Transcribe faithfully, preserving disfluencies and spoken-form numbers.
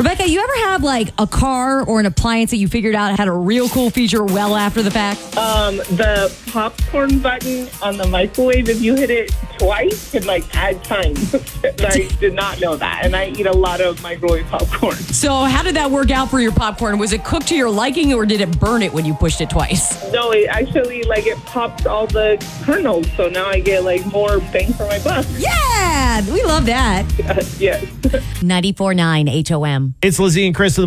Rebecca, you ever have like a car or an appliance that you figured out had a real cool feature well after the fact? Um, the popcorn button on the microwave, if you hit it twice, can like add time. And I did not know that. And I eat a lot of microwave popcorn. So how did that work out for your popcorn? Was it cooked to your liking or did it burn it when you pushed it twice? No, it actually, like, it popped all the kernels. So now I get, like, more bang for my buck. Yeah, we love that. Yes. ninety-four point nine H O M. It's Lizzie and Chris.